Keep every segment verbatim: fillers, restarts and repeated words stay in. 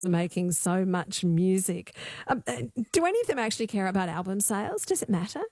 making so much music. Um, uh, do any of them actually care about album sales? Does it matter?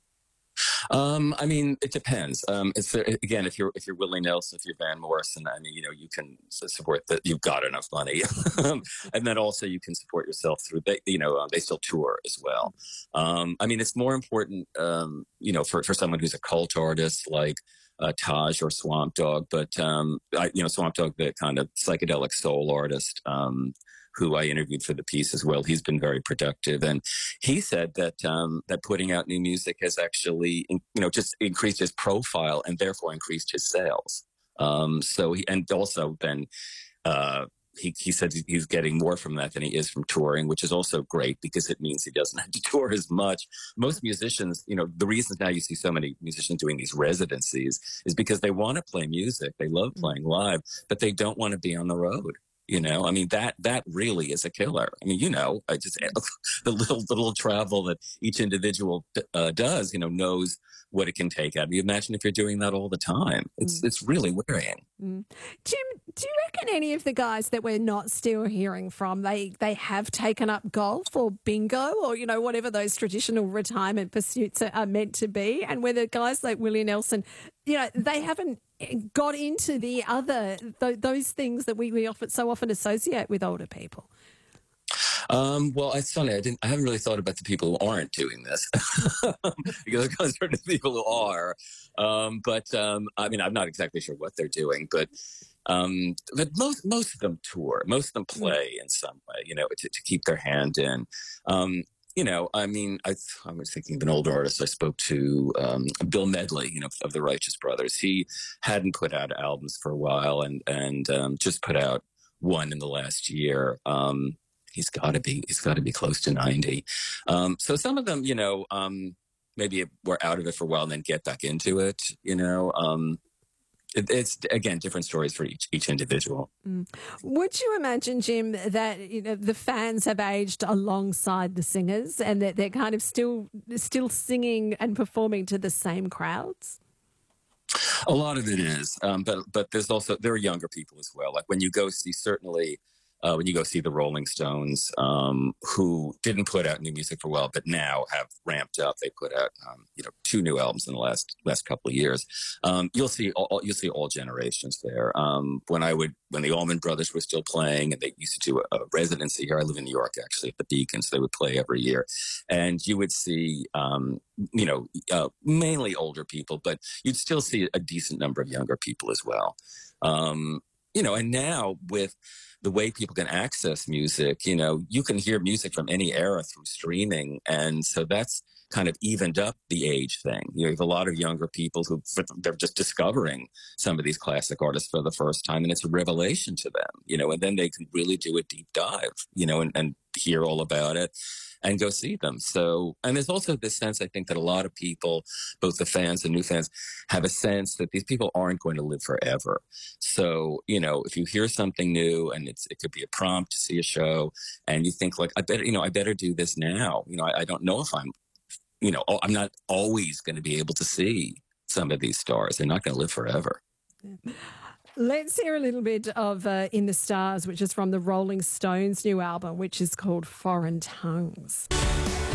Um, I mean, it depends. Um, it's uh, again, if you're if you're Willie Nelson, if you're Van Morrison, I mean, you know, you can s- support that. You've got enough money, and then also you can support yourself through. They, you know, uh, they still tour as well. Um, I mean, it's more important, um, you know, for for someone who's a cult artist like uh, Taj or Swamp Dogg, but um, I, you know, Swamp Dogg, the kind of psychedelic soul artist. Um, who I interviewed for the piece as well. He's been very productive, and he said that um, that putting out new music has actually, you know, just increased his profile and therefore increased his sales. Um, so, he, and also then uh, he he said he's getting more from that than he is from touring, which is also great because it means he doesn't have to tour as much. Most musicians, you know, the reasons now you see so many musicians doing these residencies is because they want to play music, they love playing live, but they don't want to be on the road. You know, I mean that that really is a killer. I mean, you know, I just the little the little travel that each individual uh, does, you know, knows what it can take out of you. Imagine if you're doing that all the time. It's Mm. it's really wearying. Mm. Jim, do you reckon any of the guys that we're not still hearing from, they they have taken up golf or bingo or, you know, whatever those traditional retirement pursuits are, are meant to be? And whether guys like Willie Nelson, you know, they haven't got into the other, th- those things that we, we often, so often associate with older people? Um, well, it's funny. I didn't. I haven't really thought about the people who aren't doing this because it goes for the people who are. Um, but um, I mean, I'm not exactly sure what they're doing, but um, but most most of them tour. Most of them Mm. play in some way, you know, to, to keep their hand in. Um, you know, I mean, I, I was thinking of an older artist I spoke to, um, Bill Medley, you know, of the Righteous Brothers. He hadn't put out albums for a while, and and um, just put out one in the last year. Um, he's got to be he's got to be close to ninety. Um, so some of them, you know, um, maybe were out of it for a while and then get back into it. You know, um, it, it's again different stories for each each individual. Mm. Would you imagine, Jim, that you know the fans have aged alongside the singers, and that they're kind of still still singing and performing to the same crowds? A lot of it is, um, but but there's also there are younger people as well. Like when you go see, certainly uh, when you go see the Rolling Stones, um, who didn't put out new music for a while, but now have ramped up. They put out um, you know two new albums in the last last couple of years. Um, you'll see all, you'll see all generations there. Um, when I would when the Allman Brothers were still playing, and they used to do a, a residency here. I live in New York actually at the Beacon, so they would play every year, and you would see. Um, you know, uh, mainly older people, but you'd still see a decent number of younger people as well. Um, you know, and now with the way people can access music, you know, you can hear music from any era through streaming. And so that's kind of evened up the age thing. You know, you have a lot of younger people who they're just discovering some of these classic artists for the first time, and it's a revelation to them, you know, and then they can really do a deep dive, you know, and, and hear all about it and go see them. So, and there's also this sense, I think, that a lot of people, both the fans and new fans, have a sense that these people aren't going to live forever. So, you know, if you hear something new and it's, it could be a prompt to see a show and you think like, I better, you know, I better do this now. You know, I, I don't know if I'm, you know, I'm not always going to be able to see some of these stars. They're not going to live forever. Yeah. Let's hear a little bit of uh, In the Stars, which is from the Rolling Stones' new album, which is called Foreign Tongues.